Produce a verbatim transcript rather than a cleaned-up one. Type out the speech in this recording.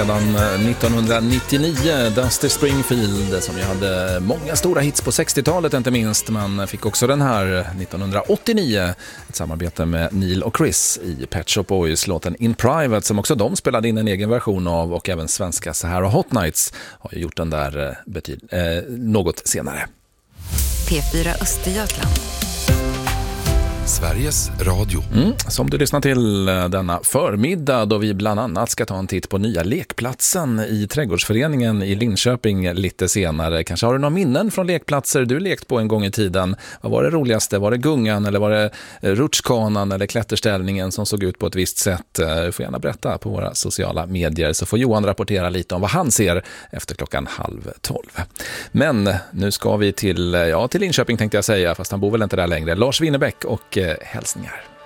Redan nittonhundranittionio, Dusty Springfield, som ju hade många stora hits på sextiotalet inte minst. Man fick också den här nittonhundraåttionio, ett samarbete med Neil och Chris i Pet Shop Boys, låten In Private, som också de spelade in en egen version av, och även svenska Sahara Hot Nights har ju gjort den där betyd- eh, något senare. P fyra Östergötland. Sveriges Radio. Mm, som du lyssnar till denna förmiddag, då vi bland annat ska ta en titt på nya lekplatsen i Trädgårdsföreningen i Linköping lite senare. Kanske har du några minnen från lekplatser du lekt på en gång i tiden. Vad var det roligaste? Var det gungan eller var det rutschkanan eller klätterställningen som såg ut på ett visst sätt? Du får gärna berätta på våra sociala medier, så får Johan rapportera lite om vad han ser efter klockan halv tolv. Men nu ska vi till, ja, till Linköping tänkte jag säga, fast han bor väl inte där längre. Lars Winnerbäck och hälsningar.